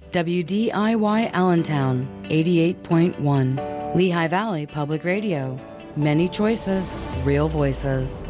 WDIY Allentown, 88.1. Lehigh Valley Public Radio. Many choices, real voices.